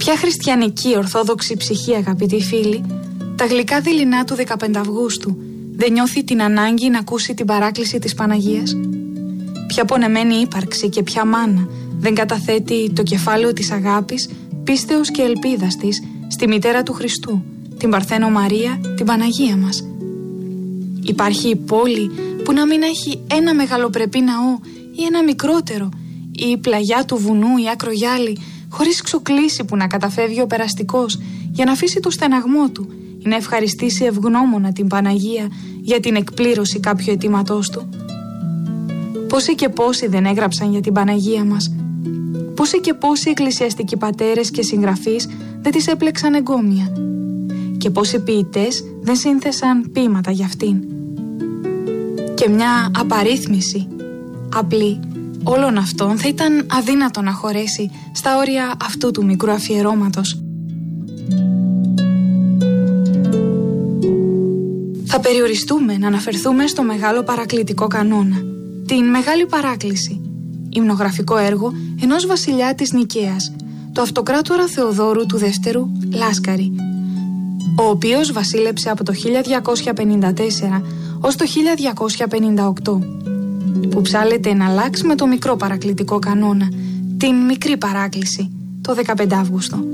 Ποια χριστιανική ορθόδοξη ψυχή, αγαπητοί φίλοι, τα γλυκά δειλινά του 15 Αυγούστου δεν νιώθει την ανάγκη να ακούσει την παράκληση της Παναγίας? Ποια πονεμένη ύπαρξη και ποια μάνα δεν καταθέτει το κεφάλαιο της αγάπης, πίστεως και ελπίδας της στη μητέρα του Χριστού, την Παρθένο Μαρία, την Παναγία μας? Υπάρχει η πόλη που να μην έχει ένα μεγαλοπρεπή ναό ή ένα μικρότερο, ή η πλαγιά του βουνού ή ακρογιάλι, χωρίς ξοκλήσι που να καταφεύγει ο περαστικός για να αφήσει το στεναγμό του ή να ευχαριστήσει ευγνώμονα την Παναγία για την εκπλήρωση κάποιου αιτήματός του? Πόσοι και πόσοι δεν έγραψαν για την Παναγία μας? Πόσοι και πόσοι εκκλησιαστικοί πατέρες και συγγραφείς δεν τις έπλεξαν εγκόμια? Και πόσοι ποιητές δεν σύνθεσαν ποίηματα για αυτήν? Και μια απαρίθμηση απλή όλων αυτών θα ήταν αδύνατο να χωρέσει στα όρια αυτού του μικρού αφιερώματος. Θα περιοριστούμε να αναφερθούμε στο μεγάλο παρακλητικό κανόνα, την Μεγάλη Παράκληση, υμνογραφικό έργο ενός βασιλιά της Νικαίας, του αυτοκράτορα Θεοδόρου του Δεύτερου Λάσκαρη, ο οποίος βασίλεψε από το 1254 ως το 1258, που ψάλλεται να αλλάξει με το μικρό παρακλητικό κανόνα, την Μικρή Παράκληση, το 15 Αύγουστο.